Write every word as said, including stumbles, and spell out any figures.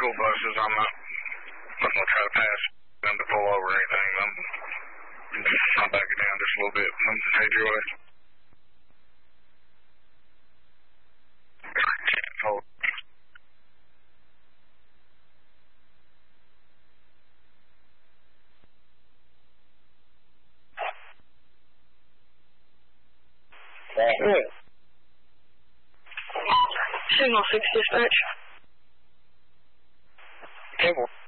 school buses. I'm not, I'm going to try to pass them to pull over or anything. I'm, I'll back it down just a little bit. Hey, Joy. Hold. Yeah. Signal six dispatch. Cable.